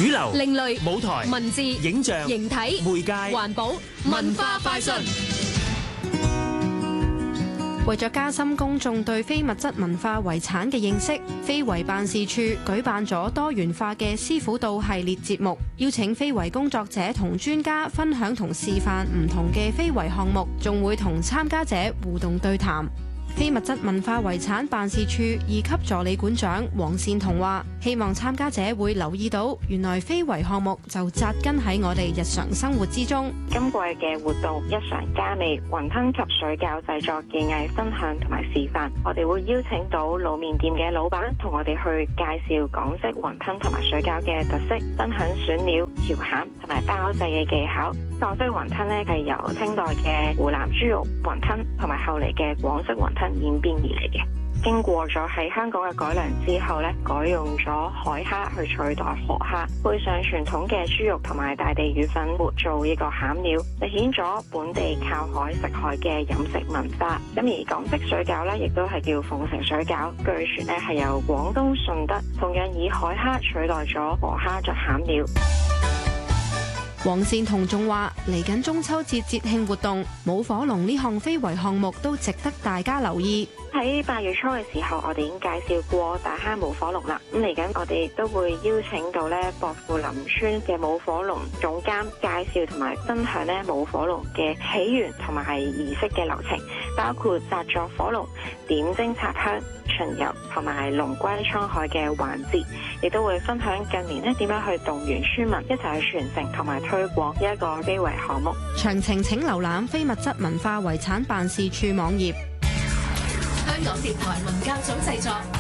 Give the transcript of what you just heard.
主流、 另類舞台、 文字、 影像、 形體、 媒介、 環保、文化快訊。 為咗加深公眾對非物質文化遺產嘅認識，非遺辦事處舉辦咗多元化嘅師傅道系列節目，邀請非遺工作者同專家分享同示範唔同嘅非遺項目，仲會同參加者互動對談。非物質文化遺產辦事處2級助理館長黃善彤話，希望參加者會留意到，原來非遺項目就扎根喺我哋日常生活之中。 今季嘅活動一嘗加味雲吞及水餃製作技藝分享同埋示範，我哋會邀請到老麵店嘅老闆同我哋去介紹港式雲吞同埋水餃嘅特色，分享選料、調餡同埋包製嘅技巧。港式雲吞呢係由清代嘅湖南豬肉雲吞同埋後嚟嘅廣式雲吞演變而嚟嘅。經過咗喺香港嘅改良之後呢，改用咗海蝦去取代河蝦，配上傳統嘅豬肉同埋大地魚粉末做呢個餡料，凸顯咗本地靠海食海嘅飲食文化。咁而港式水餃呢，亦都係叫鳳城水餃，據說呢係由廣東順德同樣以海蝦取代咗河蝦作餡料。 黃善彤仲話，嚟緊中秋節節慶活動，舞火龍呢項非遺項目都值得大家留意。 喺8月初嘅時候，我哋已經介紹過大坑舞火龍啦。咁嚟緊，我哋都會邀請到咧薄扶林村嘅舞火龍總監介紹同埋分享咧舞火龍嘅起源同埋儀式嘅流程，包括紮作火龍、點睛插香、巡遊同埋龍歸滄海嘅環節，亦都會分享近年咧點樣去動員村民一齊去傳承同埋推廣呢一個非遺項目。 詳情請瀏覽非物質文化遺產辦事處網頁。 香港電台文教組製作。